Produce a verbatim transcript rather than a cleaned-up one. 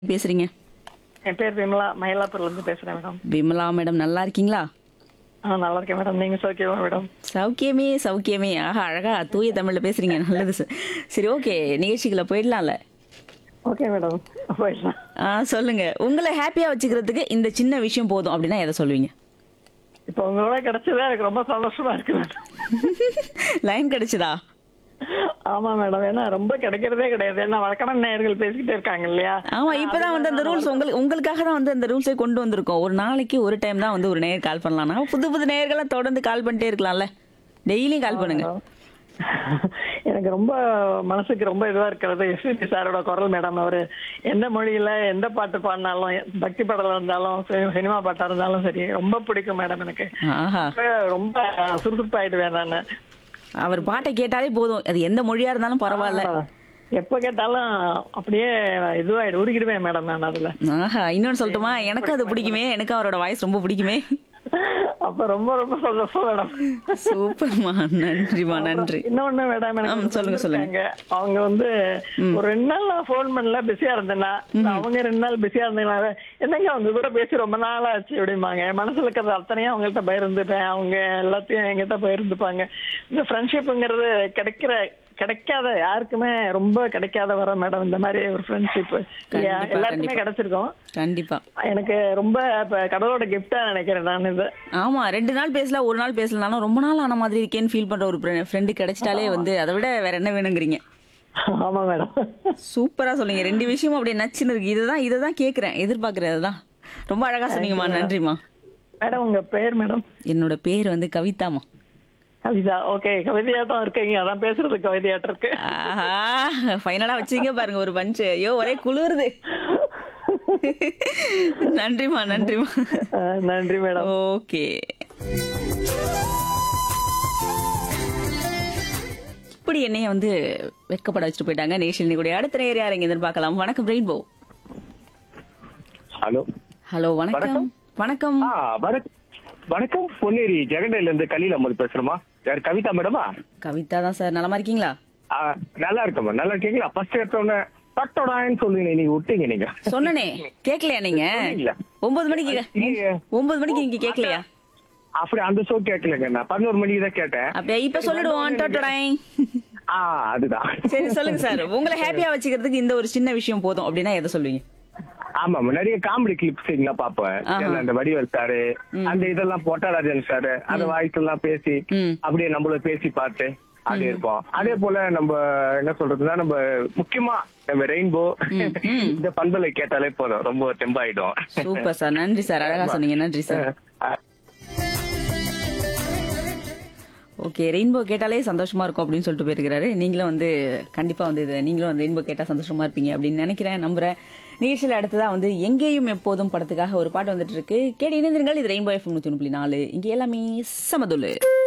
பேசுறீங்க? என் பேர் விமலா, மயிலாப்பூர்ல இருந்து பேசுறேன் மேடம். விமலா மேடம் நல்லா இருக்கீங்களா? ஆ நல்லா இருக்கேன் மேடம். நீங்க சௌக்கியமா மேடம்? சௌக்கியமே சௌக்கியமே. ஆஹா அழகா தூய தமிழ்ல பேசுறீங்க. நல்லது சார். சரி ஓகே, நிகழ்ச்சிக்குள்ள போயிடலாம்ல. ஓகே மேடம், போயிடலாம். ஆ சொல்லுங்க. உங்களை ஹாப்பியா வச்சுக்கிறதுக்கு இந்த சின்ன விஷயம் போதும் அப்படின்னா எதை சொல்லுவீங்க? இப்போ உங்களோட கிடைச்சதே எனக்கு ரொம்ப சந்தோஷமா இருக்கு மேடம். லைன் கிடைச்சதா? ஆமா மேடம், ஏன்னா ரொம்ப கிடைக்கிறதே கிடையாது. ஏன்னா வழக்கமான நேயர்கள் பேசிக்கிட்டே இருக்காங்க இல்லையா? ஆமா, இப்பதான் வந்து அந்த ரூல்ஸ் உங்களுக்கு உங்களுக்காக தான் வந்து அந்த ரூல்ஸை கொண்டு வந்திருக்கோம். ஒரு நாளைக்கு ஒரு டைம் தான் வந்து ஒரு நேயர் கால் பண்ணலாம்னா புது புது நேயர்களா தொடர்ந்து கால் பண்ணிட்டே இருக்கலாம்ல. டெய்லியும் கால் பண்ணுங்க. எனக்கு ரொம்ப மனசுக்கு ரொம்ப இதுவா இருக்கிறது எஸ்பிபி சாரோட குரல் மேடம். அவரு எந்த மொழியில எந்த பாட்டு பாடினாலும், பக்தி பாடலா இருந்தாலும் சி- சினிமா பாட்டா இருந்தாலும் சரி, ரொம்ப பிடிக்கும் மேடம் எனக்கு. ஆஹா, ரொம்ப சுறுசுறுப்பாயிடுவேன் நானு. அவர் பாட்டை கேட்டாலே போதும். அது எந்த மொழியா இருந்தாலும் பரவாயில்ல. ஆ, எப்ப கேட்டாலும் அப்படியே இதுவாயிடு உருகிடுவேன் மேடம் நான் அதுல. ஆஹா, இன்னொன்னு சொல்லட்டுமா? எனக்கும் அது பிடிக்குமே. எனக்கும் அவரோட வாய்ஸ் ரொம்ப பிடிக்குமே. அப்ப ரொம்ப ரொம்ப சந்தோஷம் மேடம். சூப்பர்மா, நன்றிமா, நன்றி. இன்னொன்னு மேடம், எனக்கு ஆம், ஒரு சொல்லுங்க, friend சொல்லுங்க. இருக்காங்க. அவங்க வந்து ஒரு ரெண்டு நாள் நான் போன் பண்ணல, பிஸியா இருந்தேன்னா, அவங்க ரெண்டு நாள் பிஸியா இருந்தீங்கனாவே என்னங்க அவங்க கூட பேசி ரொம்ப நாள் ஆச்சு அப்படிம்பாங்க. என் மனசுல இருக்கிறது அத்தனையும் அவங்கள்ட்ட பகிர்ந்துப்பேன். அவங்க எல்லாத்தையும் என்கிட்ட பகிர்ந்துப்பாங்க. இந்த ஃப்ரெண்ட்ஷிப்புங்கிறது கிடைக்கிற கிடைக்காத யாருக்குமே ரொம்ப கிடைக்காத வர மேடம் இந்த மாதிரி ஒரு ஃப்ரெண்ட்ஷிப். கண்டிப்பா, எல்லாருக்குமே கண்டிப்பா. கிடைச்சிருக்கோம். கண்டிப்பா. எனக்கு ரொம்ப இப்ப கடவுளோட கிஃப்டா நினைக்கிறேன் நான் இது. ஆமா, ரெண்டு நாள் பேசல, ஒரு நாள் பேசலனாலும் ரொம்ப நாள் ஆன மாதிரி இருக்கேன்னு ஃபீல் பண்ற ஒரு ஃப்ரெண்டு கிடைச்சிட்டாலே வந்து அதை விட வேற என்ன வேணுங்கிறீங்க? ஆமா மேடம். சூப்பரா சொல்லுங்க. ரெண்டு விஷயம் அப்படியே நச்சுன்னு இருக்கு. இதுதான் இதுதான் கேக்குறேன், எதிர்பார்க்கறது அதுதான். ரொம்ப அழகா சொன்னீங்கம்மா, நன்றிம்மா. மேடம் உங்க பேர் மேடம்? என்னோட பேர் வந்து கவிதாமா. கவிதா. ஓகே, கவிதையா தான் இருக்கீங்க. அதான் பேசுறது கவிதையாட்டு இருக்கு. ஆஹா, ஃபைனலா வச்சீங்க பாருங்க ஒரு பஞ்ச். ஐயோ ஒரே குளிருது. நன்றிமா, நன்றிமா. ஆ, நன்றி மேடம். ஓகே. இப்படி என்னைய வந்து வெட்கப்பட வச்சுட்டு போயிட்டாங்க நேஷனல் கூட. அடுத்த நேரம் யார் எங்க எதிர்பார்க்கலாம்? வணக்கம் ரெயின்போ. ஹலோ ஹலோ, வணக்கம். வணக்கம். ஆ வணக்- வணக்கம். பொன்னேரி ஜெகண்டையில இருந்து கலீல் அம்மது பேசுறோமா? யார் கவிதா மேடமா? கவிதா தான் சார். நலமா இருக்கீங்களா? ஆ, நல்லா இருக்கமா, நல்லா இருக்கீங்களா? ஃபர்ஸ்ட் எடுத்தோடனே பட்டோடான்னு சொல்லுங்க, நீங்க விட்டீங்க. நீங்க சொன்னனே கேட்கலையா நீங்க? இல்ல. ஒன்பது மணிக்கு இல்லையே. ஒன்பது மணிக்கு நீங்க கேட்கலையா? அப்படி அந்த ஷோ கேட்கலங்க, நான் பதினோரு மணிக்கு தான் கேட்டேன். அப்படியே இப்ப சொல்லிடுவோம். டொட்டடாய். ஆ அதுதான். சரி சொல்லுங்க சார். உங்களை ஹாப்பியா வச்சுக்கிறதுக்கு இந்த ஒரு சின்ன விஷயம் போதும் அப்படின்னா எதை சொல்லுவீங்க? ஆமா, நிறைய காமெடி கிளிப்ஸ் எல்லாம் பாப்பேன். ஆஹா. ஏன்னா அந்த வடிவேல் சாரு, அந்த இதெல்லாம் பொட்டாராஜன் சாரு, அந்த வாய்ஸ் எல்லாம் பேசி ம். அப்படியே நம்மள பேசி பார்த்து அப்படி இருப்போம். அதே போல நம்ம என்ன சொல்றதுன்னா, நம்ம முக்கியமா நம்ம ரெயின்போ இந்த பண்பலை கேட்டாலே போதும், ரொம்ப தெம்பாயிடும். சூப்பர் சார், நன்றி சார், அழகா சொன்னீங்க. நன்றி சார். ஓகே, ரெயின்போ கேட்டாலே சந்தோஷமா இருக்கும் அப்படின்னு சொல்லிட்டு போயிருக்கிறாரு. நீங்களும் வந்து கண்டிப்பா வந்து இது நீங்களும் வந்து ரெயின்போ கேட்டா சந்தோஷமா இருப்பீங்க அப்படின்னு நினைக்கிறேன், நம்புறேன். நிகழ்ச்சியில் அடுத்ததா வந்து எங்கேயும் எப்போதும் படத்துக்காக ஒரு பாட்டு வந்துட்டு இருக்கு. கேட்டு இணைந்திருங்கள். இது ரெயின்போ எஃப்எம் நூத்தி ஒன்று புள்ளி நாலு. இங்க எல்லாமே சமதுல்லு.